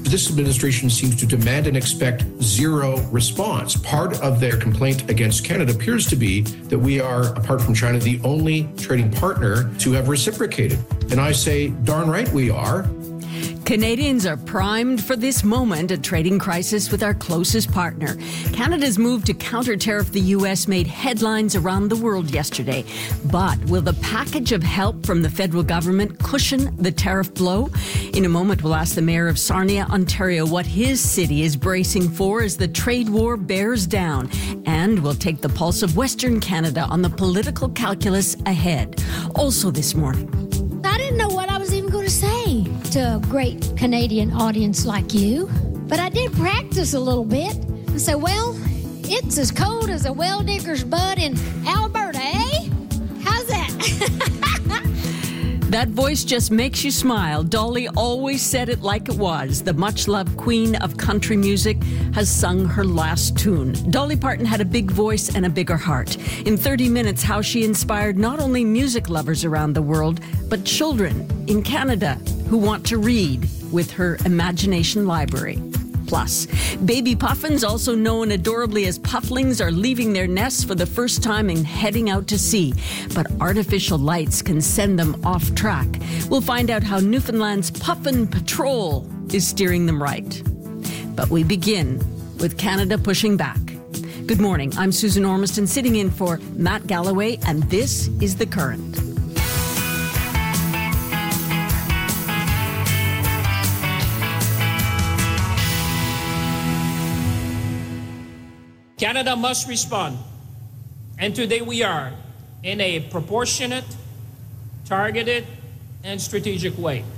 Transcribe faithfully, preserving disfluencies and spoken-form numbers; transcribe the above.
This administration seems to demand and expect zero response. Part of their complaint against Canada appears to be that we are, apart from China, the only trading partner to have reciprocated. And I say, darn right we are. Canadians are primed for this moment, a trading crisis with our closest partner. Canada's move to counter-tariff the U S made headlines around the world yesterday. But will the package of help from the federal government cushion the tariff blow? In a moment, we'll ask the mayor of Sarnia, Ontario, what his city is bracing for as the trade war bears down. And we'll take the pulse of Western Canada on the political calculus ahead. Also this morning, I didn't know what I was even going to say to a great Canadian audience like you, but I did practice a little bit and say, well, it's as cold as a well digger's butt in Alberta, eh? How's that? That voice just makes you smile. Dolly always said it like it was. The much-loved queen of country music has sung her last tune. Dolly Parton had a big voice and a bigger heart. In thirty minutes, how she inspired not only music lovers around the world, but children in Canada who want to read with her imagination library. Plus, baby puffins, also known adorably as pufflings, are leaving their nests for the first time and heading out to sea. But artificial lights can send them off track. We'll find out how Newfoundland's Puffin Patrol is steering them right. But we begin with Canada pushing back. Good morning. I'm Susan Ormiston, sitting in for Matt Galloway, and this is The Current. Canada must respond, and today we are, in a proportionate, targeted, and strategic way.